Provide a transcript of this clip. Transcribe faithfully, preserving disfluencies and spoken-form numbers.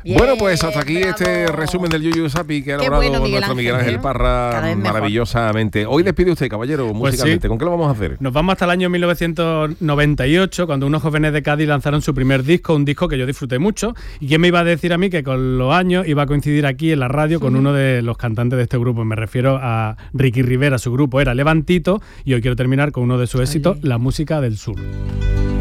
Bien, bueno, pues hasta aquí bravo. este resumen del Yuyu Sapi que ha Qué elaborado bueno, Miguel nuestro Miguel Ángel, Ángel ¿eh? Parra Cada vez mejor. maravillosamente. Hoy despide usted, caballero, Pues musicalmente. sí. ¿Con qué lo vamos a hacer? Nos vamos hasta el año mil novecientos noventa y ocho, cuando unos jóvenes de Cádiz lanzaron su primer disco, un disco que yo disfruté mucho. ¿Y quién me iba a decir a mí que con los años iba a coincidir aquí en la radio con uno de los cantantes de este grupo? Me refiero a Ricky Rivera, su grupo era Levantito, y hoy quiero terminar con uno de sus éxitos, La Música del Sur.